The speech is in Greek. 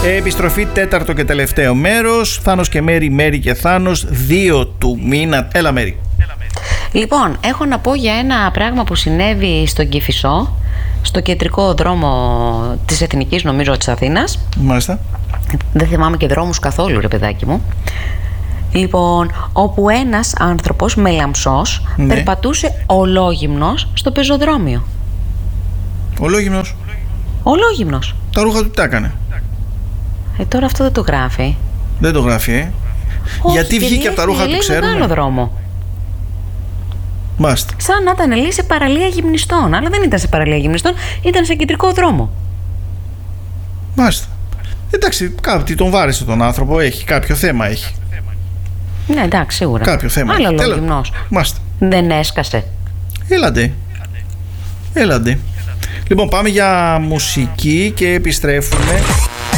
Επιστροφή τέταρτο και τελευταίο μέρος. Θάνος και Μέρη, Μέρη και Θάνος, 2 του μήνα. Έλα Μέρη. Λοιπόν, έχω να πω για ένα πράγμα που συνέβη στον Κηφισό, στο κεντρικό δρόμο της Εθνικής, νομίζω, της Αθήνας. Μάλιστα. Δεν θυμάμαι και δρόμους καθόλου, ρε παιδάκι μου. Λοιπόν, όπου ένας άνθρωπος με λαμψός περπατούσε ολόγυμνος στο πεζοδρόμιο. Ολόγυμνος. Ολόγυμνος. Τα ρούχα του τι τα έκανε? Τώρα αυτό δεν το γράφει. Δεν το γράφει, Όχι, γιατί βγήκε από τα ρούχα του, ξέρουμε. Μεγάλο δρόμο. Μάλιστα. Σαν να ήταν λέει σε παραλία γυμνιστών. Αλλά δεν ήταν σε παραλία γυμνιστών, ήταν σε κεντρικό δρόμο. Μάλιστα. Εντάξει, κάτι τον βάρεσε τον άνθρωπο, έχει κάποιο θέμα έχει. Ναι, εντάξει, σίγουρα. Κάποιο θέμα. Άλλο ολόγυμνος. Μάλιστα. Δεν έσκασε. Έλαντε. Λοιπόν, πάμε για μουσική και επιστρέφουμε.